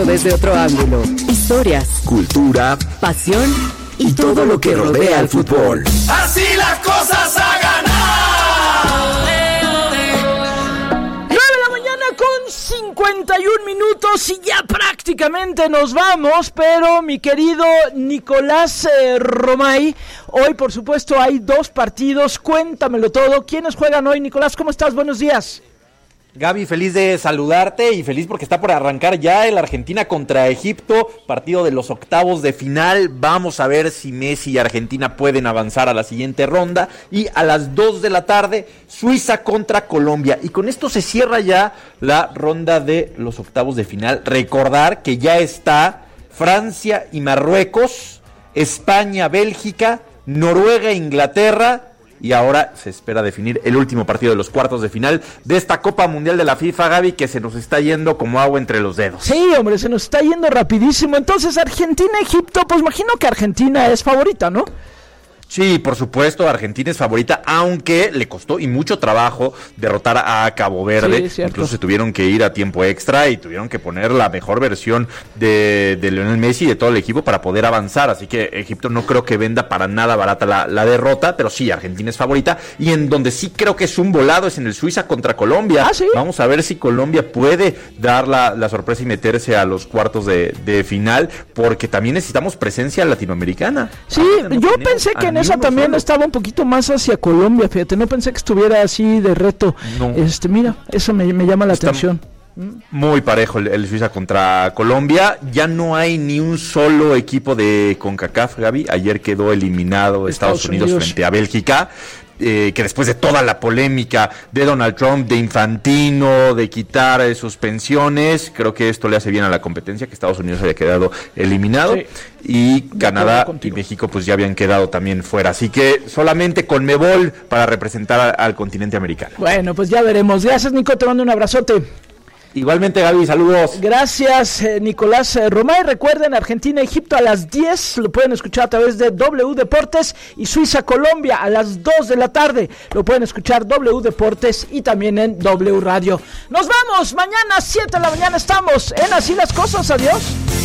Desde otro ángulo, historias, cultura, pasión y todo lo que rodea al fútbol. Así las cosas a ganar. 9 de la mañana con 51 minutos y ya prácticamente nos vamos, pero mi querido Nicolás Romay, hoy por supuesto hay 2 partidos, cuéntamelo todo. ¿Quiénes juegan hoy, Nicolás? ¿Cómo estás? Buenos días. Gaby, feliz de saludarte y feliz porque está por arrancar ya el Argentina contra Egipto, partido de los octavos de final. Vamos a ver si Messi y Argentina pueden avanzar a la siguiente ronda. Y a las 2 de la tarde, Suiza contra Colombia. Y con esto se cierra ya la ronda de los octavos de final. Recordar que ya está Francia y Marruecos, España, Bélgica, Noruega, Inglaterra. Y ahora se espera definir el último partido de los cuartos de final de esta Copa Mundial de la FIFA, Gaby, que se nos está yendo como agua entre los dedos. Sí, hombre, se nos está yendo rapidísimo. Entonces, Argentina-Egipto, pues imagino que Argentina es favorita, ¿no? Sí, por supuesto, Argentina es favorita, aunque le costó y mucho trabajo derrotar a Cabo Verde. Sí, incluso se tuvieron que ir a tiempo extra y tuvieron que poner la mejor versión de Lionel Messi y de todo el equipo para poder avanzar. Así que Egipto no creo que venda para nada barata la derrota, pero sí, Argentina es favorita. Y en donde sí creo que es un volado es en el Suiza contra Colombia. ¿Sí? Vamos a ver si Colombia puede dar la sorpresa y meterse a los cuartos de final, porque también necesitamos presencia latinoamericana. Sí, yo pensé que en esa también estaba un poquito más hacia Colombia, fíjate, no pensé que estuviera así de reto. No. Mira, eso me llama la atención. Muy parejo el Suiza contra Colombia. Ya no hay ni un solo equipo de CONCACAF, Gaby. Ayer quedó eliminado Estados Unidos frente a Bélgica. Que después de toda la polémica de Donald Trump, de Infantino, de quitar suspensiones, creo que esto le hace bien a la competencia, que Estados Unidos haya quedado eliminado. Sí. Y Canadá y México pues ya habían quedado también fuera. Así que solamente Conmebol para representar al continente americano. Bueno, pues ya veremos. Gracias, Nico, te mando un abrazote. Igualmente, Gaby, saludos. Gracias, Nicolás Romay. Recuerden, Argentina-Egipto a las 10, lo pueden escuchar a través de W Deportes, y Suiza-Colombia a las 2 de la tarde, lo pueden escuchar W Deportes y también en W Radio. Nos vamos, mañana a 7 de la mañana estamos en Así las Cosas. Adiós.